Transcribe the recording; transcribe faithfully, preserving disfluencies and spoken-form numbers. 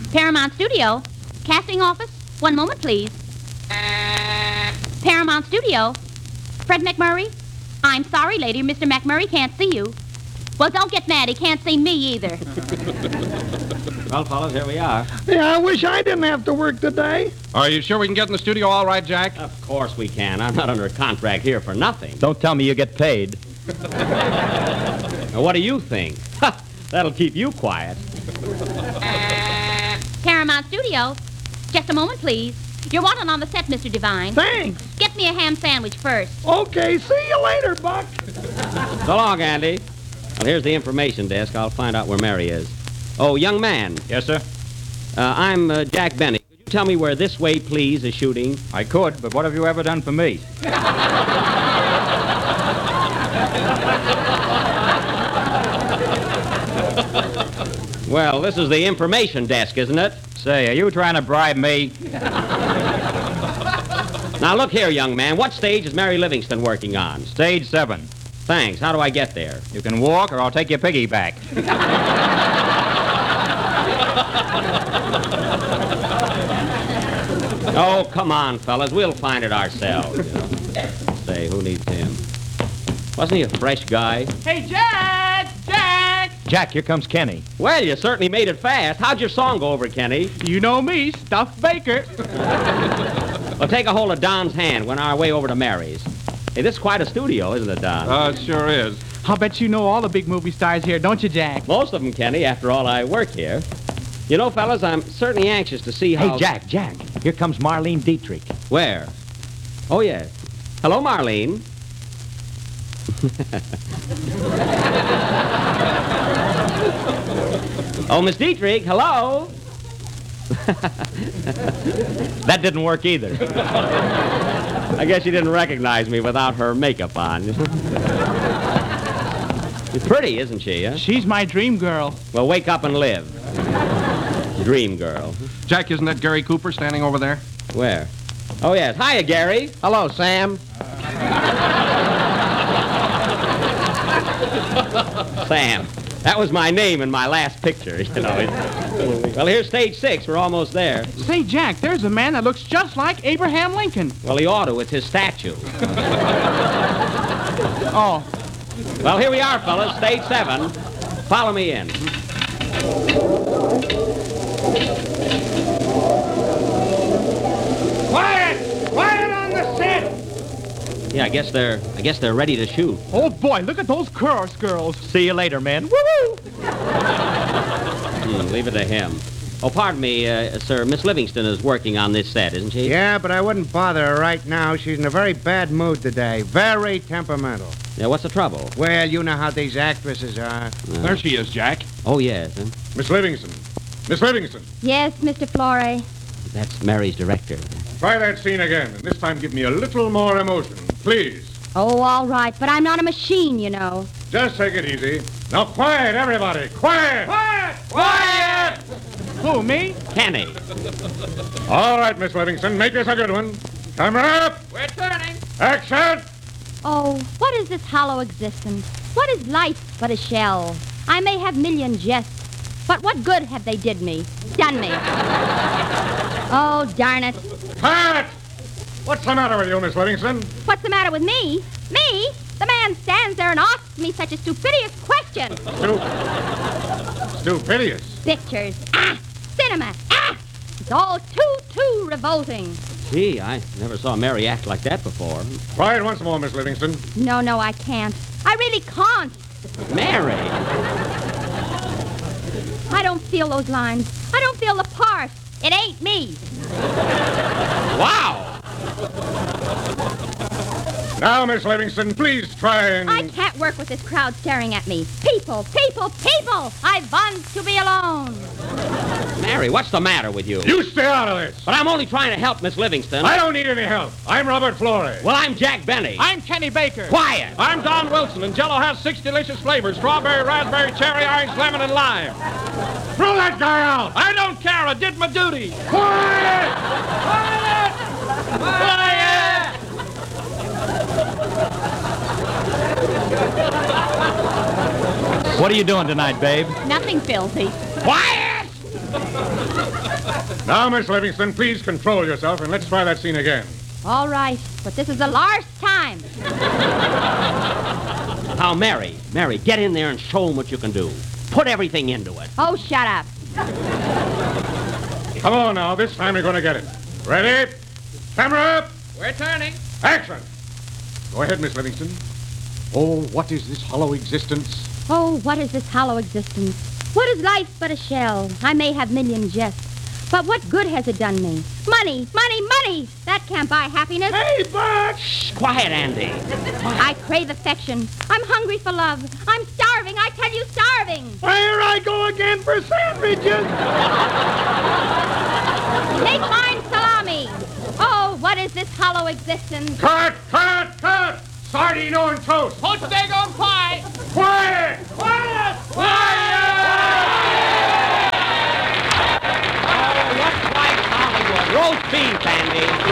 Paramount Studio. Casting office. One moment, please. Paramount Studio. Fred McMurray? I'm sorry, lady. Mister McMurray can't see you. Well, don't get mad. He can't see me either. Well, fellas, here we are. Yeah, I wish I didn't have to work today. Are you sure we can get in the studio all right, Jack? Of course we can. I'm not under a contract here for nothing. Don't tell me you get paid. Now, what do you think? That'll keep you quiet. Paramount Studio. Just a moment, please. You're wanted on the set, Mister Devine. Thanks. Get me a ham sandwich first. Okay, see you later, Buck. So long, Andy. Well, here's the information desk. I'll find out where Mary is. Oh, young man. Yes, sir? Uh, I'm uh, Jack Benny. Could you tell me where This Way, Please is shooting? I could, but what have you ever done for me? Well, this is the information desk, isn't it? Say, are you trying to bribe me? Now, look here, young man. What stage is Mary Livingston working on? Stage seven. Thanks. How do I get there? You can walk, or I'll take your piggyback. Oh, come on, fellas. We'll find it ourselves. You know. Say, who needs him? Wasn't he a fresh guy? Hey, Jack! Jack! Jack, here comes Kenny. Well, you certainly made it fast. How'd your song go over, Kenny? You know me, Stuffed Baker. Well, take a hold of Don's hand. We're on our way over to Mary's. Hey, this is quite a studio, isn't it, Don? Uh, it sure is. I'll bet you know all the big movie stars here, don't you, Jack? Most of them, Kenny. After all, I work here. You know, fellas, I'm certainly anxious to see how... Hey, Jack, Jack, here comes Marlene Dietrich. Where? Oh, yes. Hello, Marlene. Oh, Miss Dietrich, hello. That didn't work either. I guess she didn't recognize me without her makeup on. She's pretty, isn't she, huh? She's my dream girl. Well, wake up and live. Dream girl. Jack, isn't that Gary Cooper standing over there? Where? Oh, yes. Hiya, Gary. Hello, Sam. Sam. That was my name in my last picture, you know. Well, here's stage six. We're almost there. Say, Jack, there's a man that looks just like Abraham Lincoln. Well, he ought to. It's his statue. Oh. Well, here we are, fellas. Stage seven. Follow me in. Quiet! Quiet on the set! Yeah, I guess they're I guess they're ready to shoot. Oh, boy, look at those chorus girls. See you later, man. Woo-hoo! Hmm, leave it to him. Oh, pardon me, uh, sir. Miss Livingston is working on this set, isn't she? Yeah, but I wouldn't bother her right now. She's in a very bad mood today. Very temperamental. Yeah, what's the trouble? Well, you know how these actresses are. There she is, Jack. Oh, yes. Huh? Miss Livingston. Miss Livingston. Yes, Mister Flore. That's Mary's director. Try that scene again, and this time give me a little more emotion, please. Oh, all right, but I'm not a machine, you know. Just take it easy. Now, quiet, everybody. Quiet! Quiet! Quiet! Who, me? Kenny. All right, Miss Livingston, make this a good one. Camera up! We're turning. Action! Oh, what is this hollow existence? What is life but a shell? I may have million jests, but what good have they did me? Done me. Oh, darn it. Cut! What's the matter with you, Miss Livingston? What's the matter with me? Me? The man stands there and asks me such a stupendous question. Stu... Stupidious. Pictures. Ah! Cinema. Ah! It's all too, too revolting. Gee, I never saw Mary act like that before. Try it once more, Miss Livingston. No, no, I can't. I really can't. Mary! I don't feel those lines. I don't feel the part. It ain't me. Wow! Now, Miss Livingston, please try and... I can't work with this crowd staring at me. People, people, people! I want to be alone. Mary, what's the matter with you? You stay out of this! But I'm only trying to help Miss Livingston. I don't need any help. I'm Robert Flore. Well, I'm Jack Benny. I'm Kenny Baker. Quiet! I'm Don Wilson, and Jell-O has six delicious flavors: strawberry, raspberry, cherry, orange, lemon, and lime. Throw that guy out! I don't care. I did my duty. Quiet! Quiet! Quiet! What are you doing tonight, babe? Nothing filthy. Quiet! Now, Miss Livingston, please control yourself and let's try that scene again. All right, but this is the last time. Now, Mary, Mary, get in there and show them what you can do. Put everything into it. Oh, shut up. Come on now, this time we're going to get it. Ready? Camera up. We're turning. Action. Go ahead, Miss Livingston. Oh, what is this hollow existence? Oh, what is this hollow existence? What is life but a shell? I may have millions, yes, but what good has it done me? Money, money, money! That can't buy happiness. Hey, Buck! Shh, quiet, Andy. I crave affection. I'm hungry for love. I'm starving, I tell you, starving. Here I go again for sandwiches. Take mine salami. Oh, what is this hollow existence? Cut, cut, cut! Sardine on toast. Poached egg on pie. Quiet! Quiet! Quiet! Roast beef, Andy.